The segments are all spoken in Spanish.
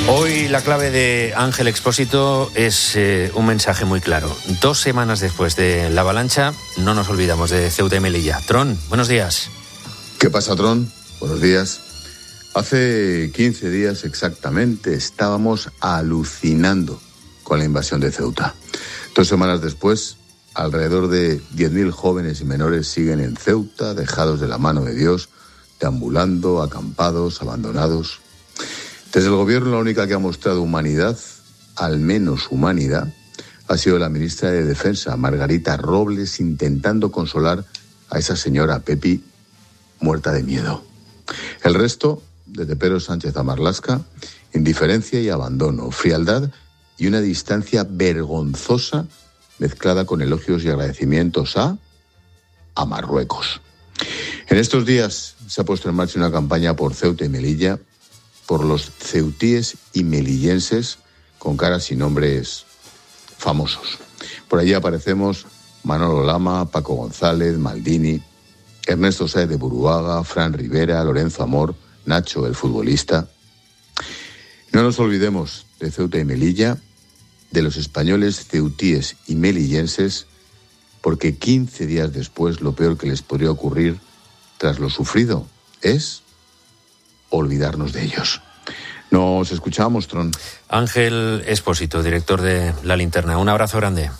Hoy la clave de Ángel Expósito es un mensaje muy claro. 2 semanas después de la avalancha, no nos olvidamos de Ceuta y Melilla. Tron, buenos días. ¿Qué pasa, Tron? Buenos días. Hace 15 días exactamente estábamos alucinando con la invasión de Ceuta. 2 semanas después, alrededor de 10.000 jóvenes y menores siguen en Ceuta, dejados de la mano de Dios, deambulando, acampados, abandonados. Desde el gobierno, la única que ha mostrado humanidad, al menos humanidad, ha sido la ministra de Defensa, Margarita Robles, intentando consolar a esa señora Pepi, muerta de miedo. El resto, desde Pedro Sánchez a Marlaska, indiferencia y abandono, frialdad y una distancia vergonzosa mezclada con elogios y agradecimientos a Marruecos. En estos días se ha puesto en marcha una campaña por Ceuta y Melilla, por los ceutíes y melillenses con caras y nombres famosos. Por allí aparecemos Manolo Lama, Paco González, Maldini, Ernesto Sáez de Buruaga, Fran Rivera, Lorenzo Amor, Nacho, el futbolista. No nos olvidemos de Ceuta y Melilla, de los españoles ceutíes y melillenses, porque 15 días después lo peor que les podría ocurrir tras lo sufrido es olvidarnos de ellos. Nos escuchamos, Tron. Ángel Expósito, director de La Linterna. Un abrazo grande.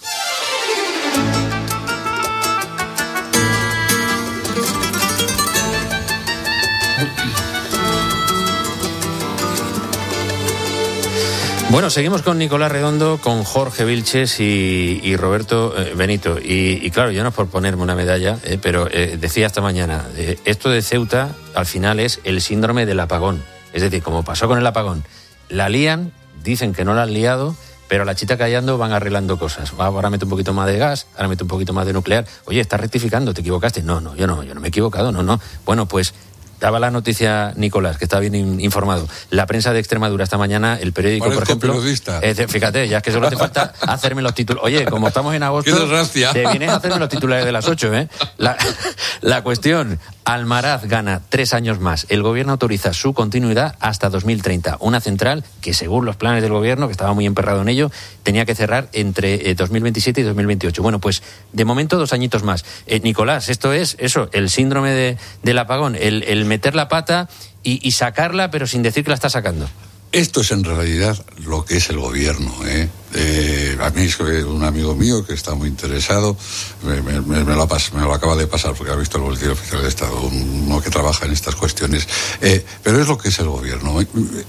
Bueno, seguimos con Nicolás Redondo, con Jorge Vilches y Roberto Benito. Y claro, yo no es por ponerme una medalla, pero decía esta mañana, esto de Ceuta al final es el síndrome del apagón. Es decir, como pasó con el apagón, la lían, dicen que no la han liado, pero a la chita callando van arreglando cosas. Ahora mete un poquito más de gas, ahora mete un poquito más de nuclear. Oye, estás rectificando, te equivocaste. No, yo no me he equivocado, no. Bueno, pues daba la noticia Nicolás, que está bien informado. La prensa de Extremadura esta mañana, el periódico, parezco, por ejemplo... periodista. Fíjate, ya es que solo te falta hacerme los titulares. Oye, como estamos en agosto, te vienes a hacerme los titulares de las 8, ¿eh? La cuestión, Almaraz gana 3 años más. El gobierno autoriza su continuidad hasta 2030. Una central que, según los planes del gobierno, que estaba muy emperrado en ello, tenía que cerrar entre 2027 y 2028. Bueno, pues de momento 2 añitos más. Nicolás, esto es eso, el síndrome del apagón, el meter la pata y sacarla, pero sin decir que la está sacando. Esto es en realidad lo que es el gobierno, a mí es un amigo mío que está muy interesado, me lo acaba de pasar porque ha visto el boletín oficial de Estado, uno que trabaja en estas cuestiones, pero es lo que es el gobierno.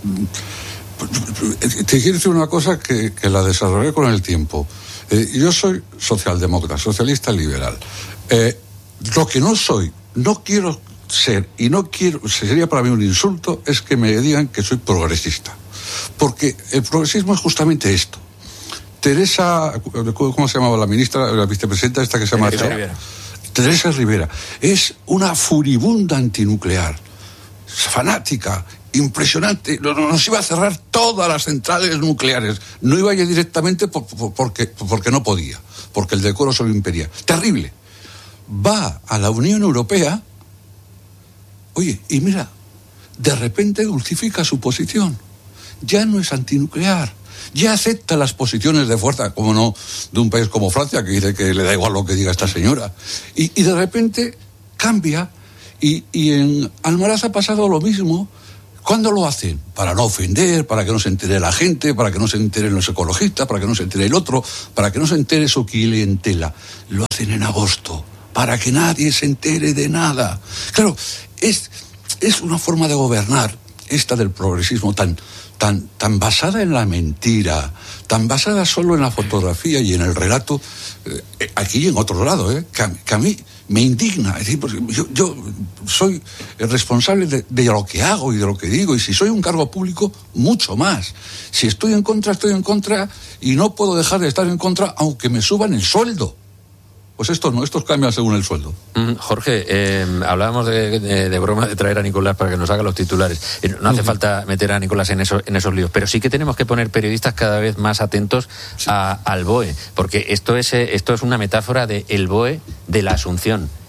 Te quiero decir una cosa que la desarrollé con el tiempo. Yo soy socialdemócrata, socialista liberal. Lo que no soy, no quiero ser, y no quiero, sería para mí un insulto, es que me digan que soy progresista. Porque el progresismo es justamente esto. Teresa, ¿cómo se llamaba la ministra, la vicepresidenta esta que se llama? Teresa Rivera. Es una furibunda antinuclear, fanática, impresionante. Nos iba a cerrar todas las centrales nucleares. No iba a ir directamente porque no podía, porque el decoro se lo impedía. Terrible. Va a la Unión Europea. Oye, y mira, de repente dulcifica su posición. Ya no es antinuclear. Ya acepta las posiciones de fuerza, como no, de un país como Francia, que dice que le da igual lo que diga esta señora. Y de repente cambia. Y en Almaraz ha pasado lo mismo. ¿Cuándo lo hacen? Para no ofender, para que no se entere la gente, para que no se enteren los ecologistas, para que no se entere el otro, para que no se entere su clientela. Lo hacen en agosto, para que nadie se entere de nada. Claro, es una forma de gobernar, esta del progresismo, tan basada en la mentira, tan basada solo en la fotografía y en el relato, aquí y en otro lado, que a mí me indigna. Es decir, pues yo soy el responsable de lo que hago y de lo que digo, y si soy un cargo público, mucho más. Si estoy en contra, y no puedo dejar de estar en contra aunque me suban el sueldo. Pues estos cambian según el sueldo. Jorge, hablábamos de broma de traer a Nicolás para que nos haga los titulares. No hace falta meter a Nicolás en esos líos, pero sí que tenemos que poner periodistas cada vez más atentos al BOE, porque esto es una metáfora del BOE de la Asunción.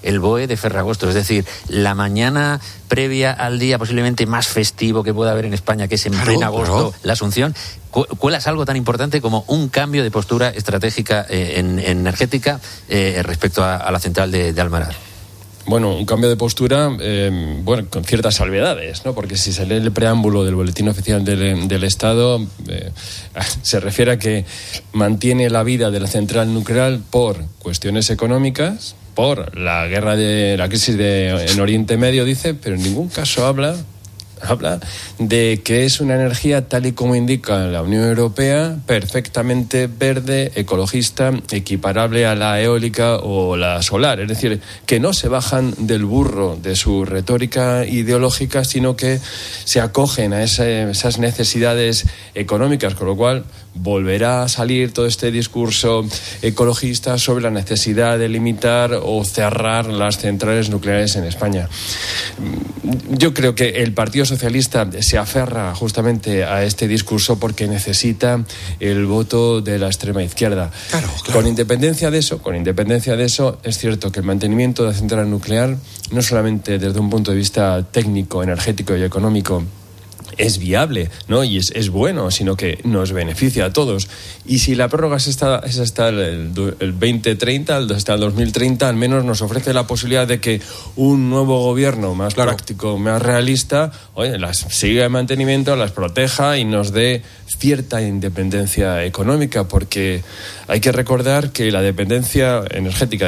el BOE de Ferragosto, es decir, la mañana previa al día posiblemente más festivo que pueda haber en España, que es en pleno agosto, la Asunción, cuelas algo tan importante como un cambio de postura estratégica energética respecto a la central de Almaraz. Bueno, un cambio de postura, con ciertas salvedades, ¿no? Porque si se lee el preámbulo del Boletín Oficial del Estado, se refiere a que mantiene la vida de la central nuclear por cuestiones económicas, por la guerra de la crisis en Oriente Medio, dice, pero en ningún caso habla de que es una energía, tal y como indica la Unión Europea, perfectamente verde, ecologista, equiparable a la eólica o la solar. Es decir, que no se bajan del burro de su retórica ideológica, sino que se acogen a esas necesidades económicas, con lo cual volverá a salir todo este discurso ecologista sobre la necesidad de limitar o cerrar las centrales nucleares en España. Yo creo que el Partido Socialista se aferra justamente a este discurso porque necesita el voto de la extrema izquierda. Claro. Con independencia de eso, es cierto que el mantenimiento de la central nuclear, no solamente desde un punto de vista técnico, energético y económico, es viable, ¿no? Y es bueno, sino que nos beneficia a todos. Y si la prórroga es hasta el 2030, hasta el 2030, al menos nos ofrece la posibilidad de que un nuevo gobierno más práctico, más realista, las siga en mantenimiento, las proteja y nos dé cierta independencia económica, porque hay que recordar que la dependencia energética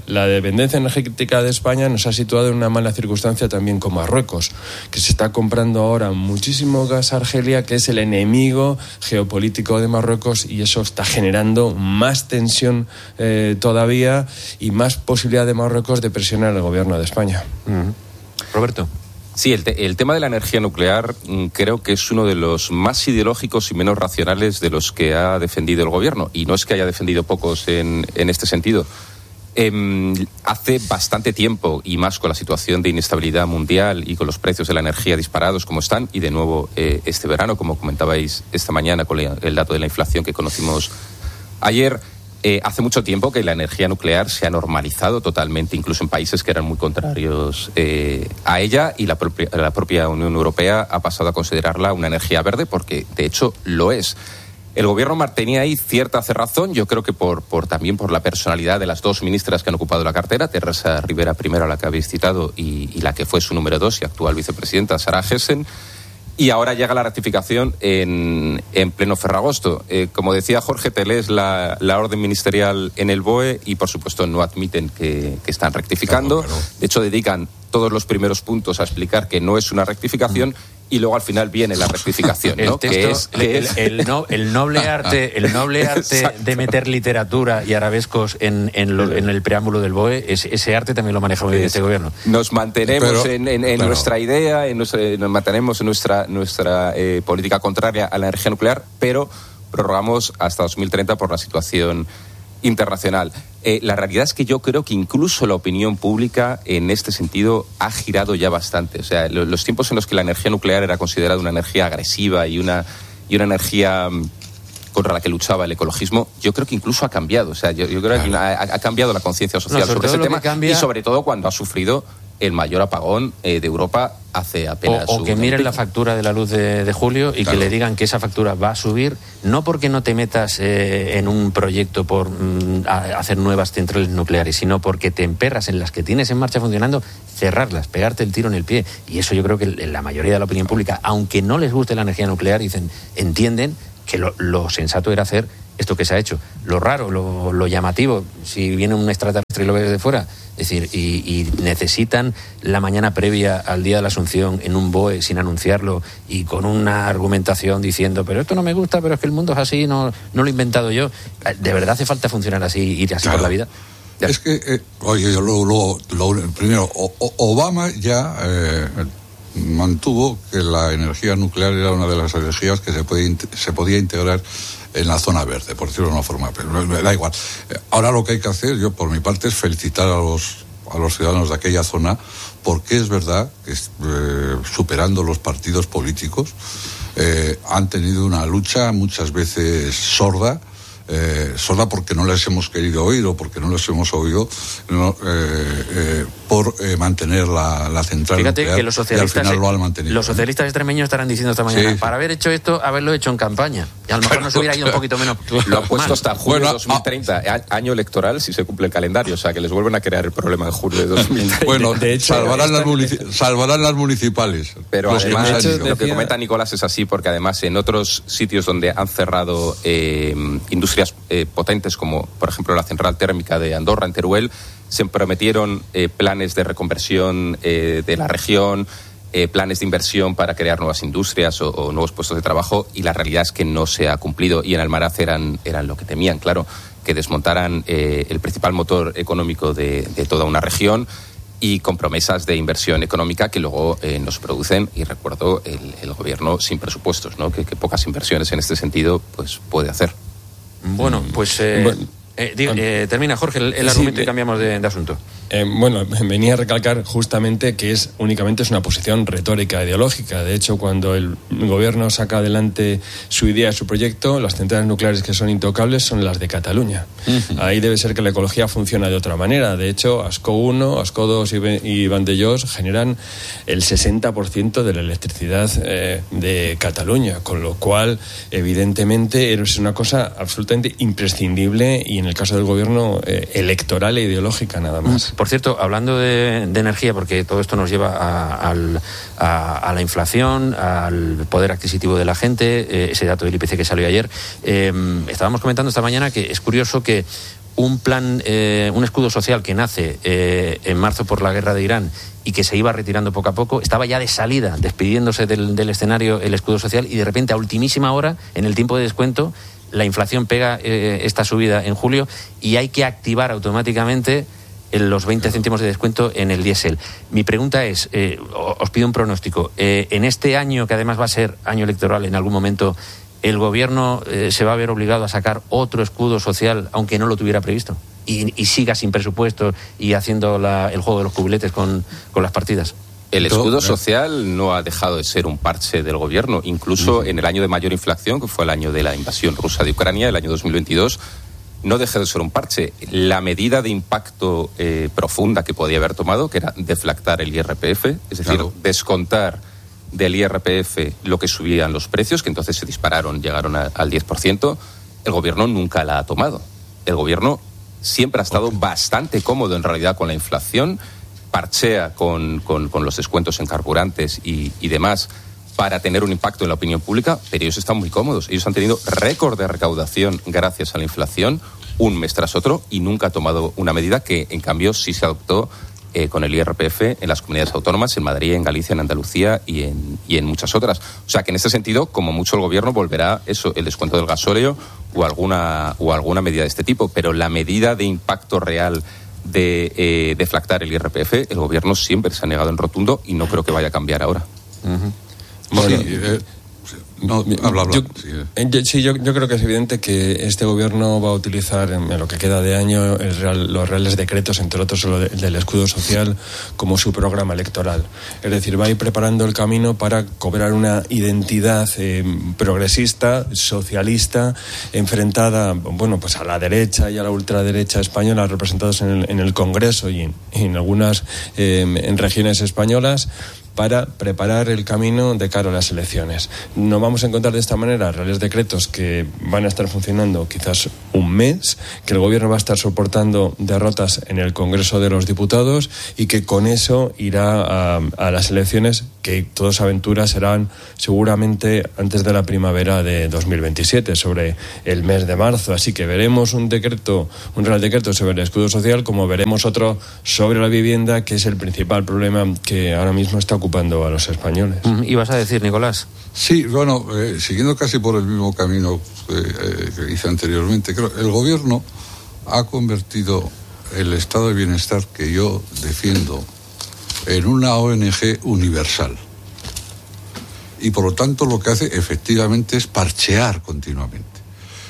de España nos ha situado en una mala circunstancia también con Marruecos, que se está comprando ahora muchísimo gas a Argelia, que es el enemigo geopolítico de Marruecos, y eso está generando más tensión todavía y más posibilidad de Marruecos de presionar al gobierno de España. Roberto. Sí, el tema de la energía nuclear creo que es uno de los más ideológicos y menos racionales de los que ha defendido el gobierno. Y no es que haya defendido pocos en este sentido. Hace bastante tiempo, y más con la situación de inestabilidad mundial y con los precios de la energía disparados como están, y de nuevo este verano, como comentabais esta mañana con el dato de la inflación que conocimos ayer, hace mucho tiempo que la energía nuclear se ha normalizado totalmente, incluso en países que eran muy contrarios a ella, y la propia Unión Europea ha pasado a considerarla una energía verde, porque de hecho lo es. El gobierno mantenía ahí cierta cerrazón, yo creo que también por la personalidad de las dos ministras que han ocupado la cartera, Teresa Rivera, primero, a la que habéis citado, y la que fue su número 2 y actual vicepresidenta, Sara Hessen. Y ahora llega la ratificación en pleno Ferragosto. Como decía Jorge, te lees la orden ministerial en el BOE y, por supuesto, no admiten que están rectificando. Claro. De hecho, dedican todos los primeros puntos a explicar que no es una rectificación, y luego al final viene la rectificación, ¿no? El noble arte de meter literatura y arabescos en el preámbulo del BOE, ese arte también lo maneja muy bien este gobierno. Nos mantenemos en nuestra idea, nos mantenemos en nuestra política contraria a la energía nuclear, pero prorrogamos hasta 2030 por la situación internacional. La realidad es que yo creo que incluso la opinión pública en este sentido ha girado ya bastante. O sea, los tiempos en los que la energía nuclear era considerada una energía agresiva y una energía contra la que luchaba el ecologismo, yo creo que incluso ha cambiado. O sea, yo creo que ha cambiado la conciencia social sobre ese tema, y sobre todo cuando ha sufrido el mayor apagón de Europa hace apenas o que miren la factura de la luz de julio y que le digan que esa factura va a subir, no porque no te metas en un proyecto por hacer nuevas centrales nucleares, sino porque te emperras en las que tienes en marcha funcionando, cerrarlas, pegarte el tiro en el pie. Y eso yo creo que la mayoría de la opinión pública, aunque no les guste la energía nuclear, entienden que lo sensato era hacer esto que se ha hecho. Lo raro, lo llamativo, si viene un extraterrestre y lo ves de fuera, es decir, y necesitan la mañana previa al día de la Asunción en un BOE sin anunciarlo y con una argumentación diciendo, pero esto no me gusta, pero es que el mundo es así, no lo he inventado yo. ¿De verdad hace falta funcionar así, ir así por la vida? Ya. Es que, primero, Obama ya mantuvo que la energía nuclear era una de las energías que se podía integrar en la zona verde, por decirlo de una forma, pero da igual. Ahora lo que hay que hacer, yo por mi parte, es felicitar a los ciudadanos de aquella zona, porque es verdad que superando los partidos políticos han tenido una lucha muchas veces sorda sola porque no les hemos querido oír o porque no les hemos oído por mantener la central Fíjate nuclear, que los socialistas, y al final lo han mantenido. Los socialistas extremeños estarán diciendo esta mañana, para haber hecho esto, haberlo hecho en campaña. Y a lo mejor nos hubiera ido un poquito menos. Lo han puesto hasta junio de 2030, año electoral, si se cumple el calendario. O sea, que les vuelven a crear el problema en junio de 2030. Bueno, de hecho, salvarán las municipales. Pero además, lo que comenta Nicolás es así, porque además en otros sitios donde han cerrado industrias potentes, como por ejemplo la central térmica de Andorra, en Teruel, se prometieron planes de reconversión de la región, planes de inversión para crear nuevas industrias o nuevos puestos de trabajo, y la realidad es que no se ha cumplido. Y en Almaraz eran lo que temían, claro, que desmontaran el principal motor económico de toda una región, y con promesas de inversión económica que luego no se producen. Y recuerdo el gobierno sin presupuestos, ¿no? Que pocas inversiones en este sentido pues puede hacer. Bueno, pues termina Jorge el argumento y cambiamos de asunto. Bueno, venía a recalcar justamente que únicamente es una posición retórica, ideológica. De hecho, cuando el gobierno saca adelante su idea, su proyecto, las centrales nucleares que son intocables son las de Cataluña. Uh-huh. Ahí debe ser que la ecología funciona de otra manera. De hecho, Ascó 1, Ascó 2 y Vandellós generan el 60% de la electricidad de Cataluña, con lo cual, evidentemente, es una cosa absolutamente imprescindible, y en el caso del gobierno, electoral e ideológica nada más. Por cierto, hablando de energía, porque todo esto nos lleva a la inflación, al poder adquisitivo de la gente, ese dato del IPC que salió ayer, estábamos comentando esta mañana que es curioso que un plan, un escudo social que nace en marzo por la guerra de Irán y que se iba retirando poco a poco, estaba ya de salida, despidiéndose del escenario el escudo social, y de repente a ultimísima hora, en el tiempo de descuento, la inflación pega esta subida en julio y hay que activar automáticamente los 20 céntimos de descuento en el diésel. Mi pregunta es, os pido un pronóstico, en este año, que además va a ser año electoral en algún momento, ¿el gobierno se va a ver obligado a sacar otro escudo social, aunque no lo tuviera previsto? Y siga sin presupuesto y haciendo el juego de los cubiletes con las partidas. El escudo social no ha dejado de ser un parche del gobierno. Incluso en el año de mayor inflación, que fue el año de la invasión rusa de Ucrania, el año 2022, no dejó de ser un parche. La medida de impacto profunda que podía haber tomado, que era deflactar el IRPF, es decir, descontar del IRPF lo que subían los precios, que entonces se dispararon, llegaron al 10%, el gobierno nunca la ha tomado. El gobierno siempre ha estado bastante cómodo en realidad con la inflación, parchea con los descuentos en carburantes y demás para tener un impacto en la opinión pública, pero ellos están muy cómodos. Ellos han tenido récord de recaudación gracias a la inflación, un mes tras otro, y nunca ha tomado una medida que, en cambio, sí se adoptó con el IRPF en las comunidades autónomas, en Madrid, en Galicia, en Andalucía y en muchas otras. O sea que en este sentido, como mucho, el gobierno volverá el descuento del gasóleo o alguna medida de este tipo, pero la medida de impacto real de deflactar el IRPF, el gobierno siempre se ha negado en rotundo y no creo que vaya a cambiar ahora. Uh-huh. Bueno, yo creo que es evidente que este gobierno va a utilizar en lo que queda de año los reales decretos, entre otros el del escudo social, como su programa electoral. Es decir, va a ir preparando el camino para cobrar una identidad progresista, socialista, enfrentada, pues a la derecha y a la ultraderecha española, representados en el Congreso y en algunas en regiones españolas, para preparar el camino de cara a las elecciones. Nos vamos a encontrar de esta manera reales decretos que van a estar funcionando quizás un mes, que el gobierno va a estar soportando derrotas en el Congreso de los Diputados y que con eso irá a las elecciones, que todos aventura serán seguramente antes de la primavera de 2027, sobre el mes de marzo. Así que veremos un real decreto sobre el escudo social, como veremos otro sobre la vivienda, que es el principal problema que ahora mismo está ocupando a los españoles. ¿Ibas a decir, Nicolás? Sí, bueno, siguiendo casi por el mismo camino que hice anteriormente, creo que el gobierno ha convertido el estado de bienestar que yo defiendo en una ONG universal. Y por lo tanto lo que hace efectivamente es parchear continuamente.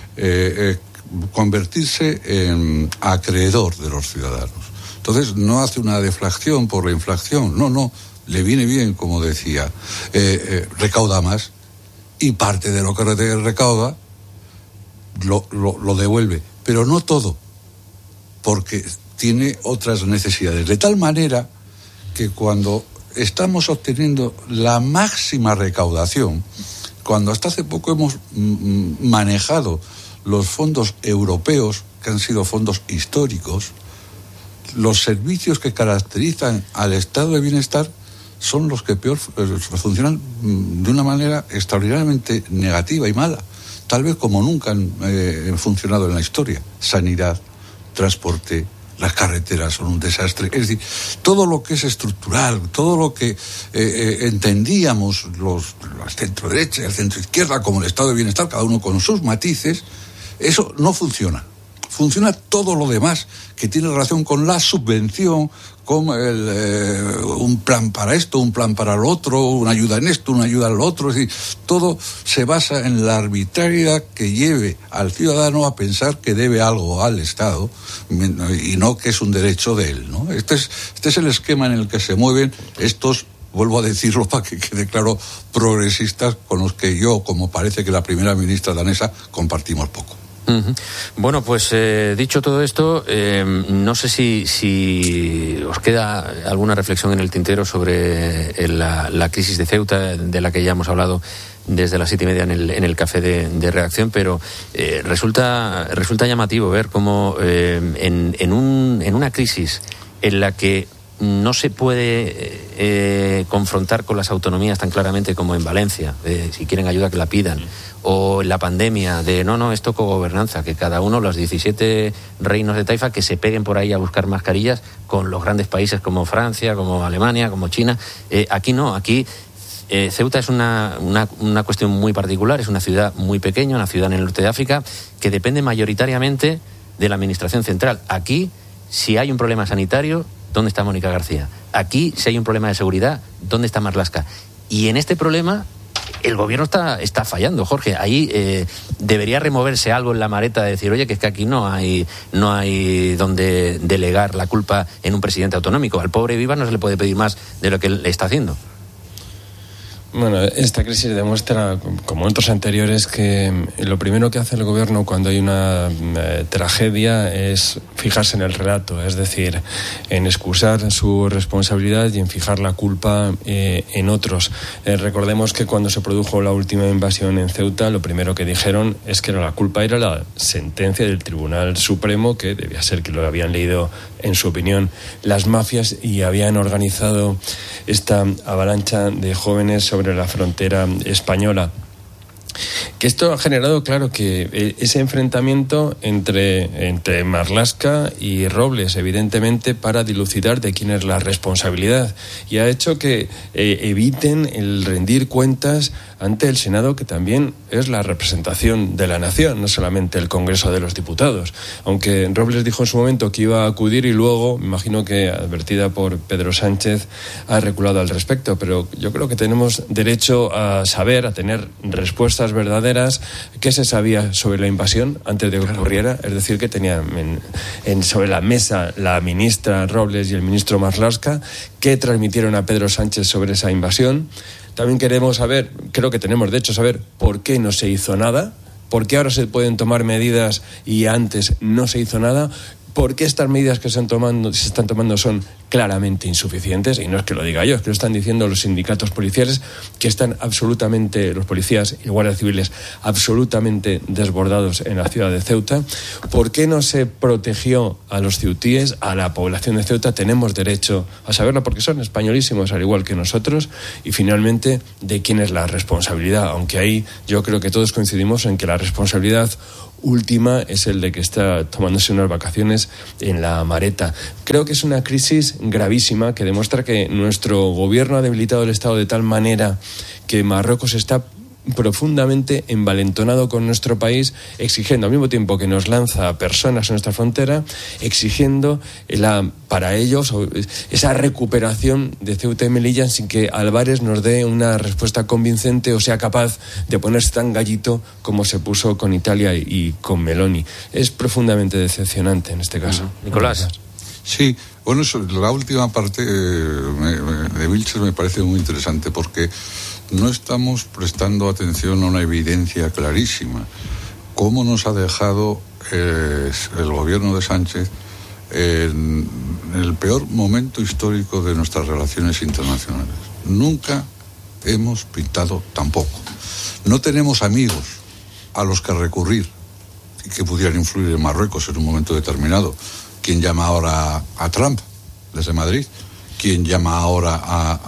Convertirse en acreedor de los ciudadanos. Entonces no hace una deflación por la inflación, no, le viene bien, como decía, recauda más, y parte de lo que recauda lo devuelve, pero no todo, porque tiene otras necesidades, de tal manera que cuando estamos obteniendo la máxima recaudación, cuando hasta hace poco hemos manejado los fondos europeos, que han sido fondos históricos, los servicios que caracterizan al estado de bienestar son los que peor funcionan de una manera extraordinariamente negativa y mala, tal vez como nunca han funcionado en la historia. Sanidad, transporte, las carreteras son un desastre. Es decir, todo lo que es estructural, todo lo que entendíamos los centro-derecha y el centro-izquierda como el estado de bienestar, cada uno con sus matices, eso no funciona. Funciona todo lo demás que tiene relación con la subvención, con un plan para esto, un plan para lo otro, una ayuda en esto, una ayuda en lo otro. Es decir, todo se basa en la arbitrariedad que lleve al ciudadano a pensar que debe algo al Estado y no que es un derecho de él, ¿no? Este es el esquema en el que se mueven estos, vuelvo a decirlo para que quede claro, progresistas con los que yo, como parece que la primera ministra danesa, compartimos poco. Bueno, pues dicho todo esto, no sé si os queda alguna reflexión en el tintero sobre la crisis de Ceuta, de la que ya hemos hablado desde las 7:30 en el café de redacción, pero resulta llamativo ver cómo en una crisis en la que no se puede confrontar con las autonomías tan claramente como en Valencia, si quieren ayuda que la pidan, o en la pandemia de no, esto cogobernanza, que cada uno, los 17 reinos de taifa, que se peguen por ahí a buscar mascarillas con los grandes países como Francia, como Alemania, como China. Aquí no, aquí Ceuta es una cuestión muy particular, es una ciudad muy pequeña, una ciudad en el norte de África, que depende mayoritariamente de la administración central. Aquí, si hay un problema sanitario, ¿dónde está Mónica García? Aquí, si hay un problema de seguridad, ¿dónde está Marlaska? Y en este problema el gobierno está fallando, Jorge. Ahí debería removerse algo en la maleta de decir, oye, que es que aquí no hay donde delegar la culpa en un presidente autonómico. Al pobre Viva no se le puede pedir más de lo que él está haciendo. Bueno, esta crisis demuestra, como otros anteriores, que lo primero que hace el gobierno cuando hay una tragedia es fijarse en el relato, es decir, en excusar su responsabilidad y en fijar la culpa en otros. Recordemos que cuando se produjo la última invasión en Ceuta, lo primero que dijeron es que la culpa era la sentencia del Tribunal Supremo, que debía ser que lo habían leído, en su opinión, las mafias y habían organizado esta avalancha de jóvenes sobre la frontera española. Que esto ha generado, claro, que ese enfrentamiento entre Marlaska y Robles, evidentemente, para dilucidar de quién es la responsabilidad, y ha hecho que eviten el rendir cuentas ante el Senado, que también es la representación de la nación, no solamente el Congreso de los Diputados. Aunque Robles dijo en su momento que iba a acudir y luego, me imagino que advertida por Pedro Sánchez, ha reculado al respecto, pero yo creo que tenemos derecho a saber, a tener respuestas verdaderas. ¿Qué se sabía sobre la invasión antes de que ocurriera? Es decir, que tenía sobre la mesa la ministra Robles y el ministro Marlaska, ¿qué transmitieron a Pedro Sánchez sobre esa invasión? También queremos saber, creo que tenemos de hecho saber, por qué no se hizo nada, por qué ahora se pueden tomar medidas y antes no se hizo nada. ¿Por qué estas medidas que se están tomando son claramente insuficientes? Y no es que lo diga yo, es que lo están diciendo los sindicatos policiales, que están absolutamente, los policías y guardias civiles, absolutamente desbordados en la ciudad de Ceuta. ¿Por qué no se protegió a los ceutíes, a la población de Ceuta? Tenemos derecho a saberlo porque son españolísimos, al igual que nosotros. Y finalmente, ¿de quién es la responsabilidad? Aunque ahí yo creo que todos coincidimos en que la responsabilidad última es el de que está tomándose unas vacaciones en la Mareta. Creo que es una crisis gravísima que demuestra que nuestro gobierno ha debilitado el Estado de tal manera que Marruecos está profundamente envalentonado con nuestro país, exigiendo al mismo tiempo que nos lanza personas a nuestra frontera, exigiendo para ellos esa recuperación de Ceuta y Melilla sin que Álvarez nos dé una respuesta convincente o sea capaz de ponerse tan gallito como se puso con Italia y con Meloni. Es profundamente decepcionante en este caso. Nicolás. Sí, bueno, la última parte de Vilches me parece muy interesante porque no estamos prestando atención a una evidencia clarísima. cómo nos ha dejado el gobierno de Sánchez en el peor momento histórico de nuestras relaciones internacionales. Nunca hemos pintado tan poco. No tenemos amigos a los que recurrir y que pudieran influir en Marruecos en un momento determinado. ¿Quién llama ahora a Trump desde Madrid? ¿Quién llama ahora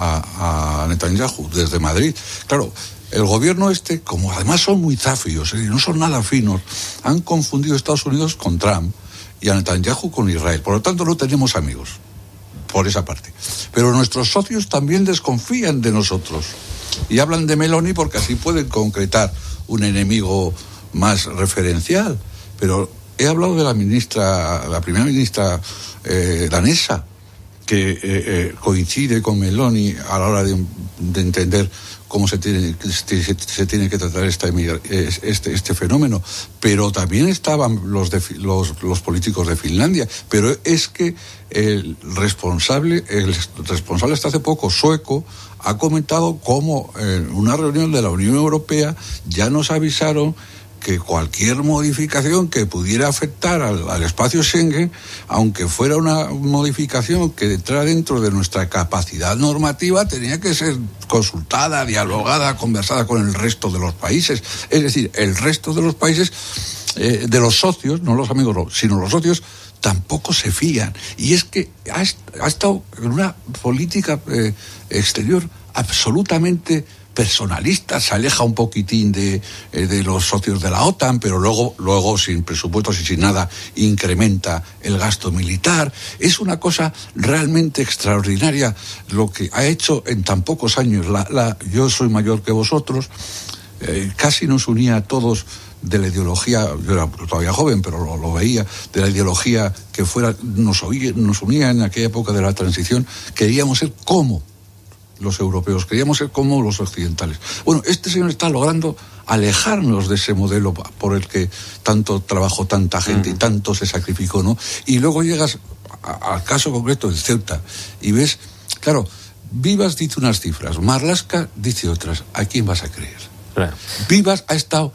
a Netanyahu desde Madrid? Claro, el gobierno como además son muy zafios, no son nada finos, han confundido a Estados Unidos con Trump y a Netanyahu con Israel. Por lo tanto, no tenemos amigos por esa parte. Pero nuestros socios también desconfían de nosotros y hablan de Meloni porque así pueden concretar un enemigo más referencial. Pero he hablado de la primera ministra danesa, que coincide con Meloni a la hora de entender cómo se tiene que tratar este fenómeno. Pero también estaban los políticos de Finlandia. Pero es que el responsable hasta hace poco, sueco, ha comentado cómo en una reunión de la Unión Europea ya nos avisaron que cualquier modificación que pudiera afectar al espacio Schengen, aunque fuera una modificación que entrara dentro de nuestra capacidad normativa, tenía que ser consultada, dialogada, conversada con el resto de los países. Es decir, el resto de los países, de los socios, no los amigos, sino los socios, tampoco se fían. Y es que ha estado en una política exterior absolutamente personalista, se aleja un poquitín de los socios de la OTAN, pero luego sin presupuestos y sin nada incrementa el gasto militar. Es una cosa realmente extraordinaria lo que ha hecho en tan pocos años. Yo soy mayor que vosotros, casi nos unía a todos de la ideología, yo era todavía joven, pero lo veía, de la ideología que nos unía en aquella época de la transición. Queríamos ser como los europeos, queríamos ser como los occidentales. Bueno, este señor está logrando alejarnos de ese modelo por el que tanto trabajó tanta gente y tanto se sacrificó, ¿no? Y luego llegas al caso concreto de Ceuta y ves, claro, Vivas dice unas cifras, Marlaska dice otras. ¿A quién vas a creer? Claro. Vivas ha estado,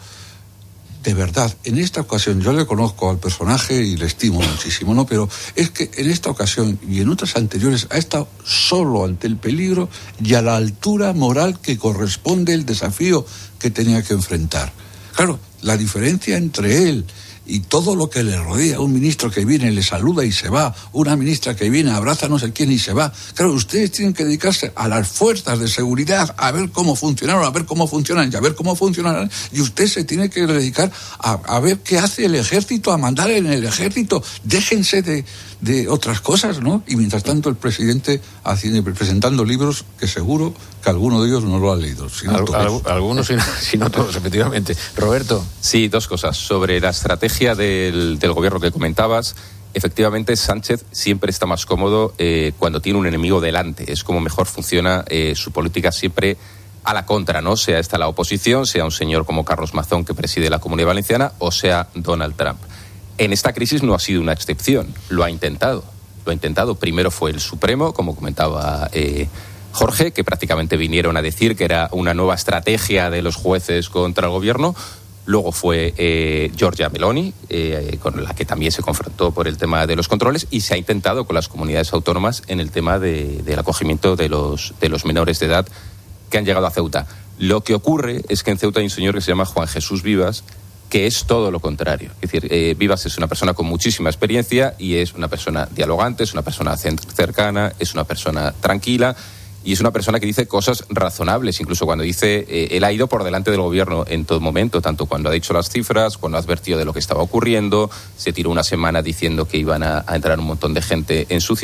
de verdad, en esta ocasión, yo le conozco al personaje y le estimo muchísimo, ¿no? Pero es que en esta ocasión y en otras anteriores ha estado solo ante el peligro y a la altura moral que corresponde el desafío que tenía que enfrentar. Claro, la diferencia entre él y todo lo que le rodea, un ministro que viene, le saluda y se va, una ministra que viene, abraza a no sé quién y se va. Claro, ustedes tienen que dedicarse a las fuerzas de seguridad, a ver cómo funcionaron, a ver cómo funcionan y a ver cómo funcionarán, y usted se tiene que dedicar a ver qué hace el ejército, a mandar en el ejército. Déjense de otras cosas, ¿no? Y mientras tanto el presidente presentando libros que seguro que alguno de ellos no lo ha leído. Algunos, si no todos, efectivamente. Roberto. Sí, dos cosas. Sobre la estrategia del gobierno que comentabas, efectivamente Sánchez siempre está más cómodo cuando tiene un enemigo delante. Es como mejor funciona su política, siempre a la contra, ¿no? Sea esta la oposición, sea un señor como Carlos Mazón que preside la Comunidad Valenciana o sea Donald Trump. En esta crisis no ha sido una excepción, lo ha intentado. Primero fue el Supremo, como comentaba Jorge, que prácticamente vinieron a decir que era una nueva estrategia de los jueces contra el gobierno. Luego fue Giorgia Meloni, con la que también se confrontó por el tema de los controles, y se ha intentado con las comunidades autónomas en el tema del acogimiento de los menores de edad que han llegado a Ceuta. Lo que ocurre es que en Ceuta hay un señor que se llama Juan Jesús Vivas, que es todo lo contrario. Es decir, Vivas es una persona con muchísima experiencia y es una persona dialogante, es una persona cercana, es una persona tranquila y es una persona que dice cosas razonables. Incluso cuando dice, él ha ido por delante del gobierno en todo momento, tanto cuando ha dicho las cifras, cuando ha advertido de lo que estaba ocurriendo, se tiró una semana diciendo que iban a entrar un montón de gente en su ciudad.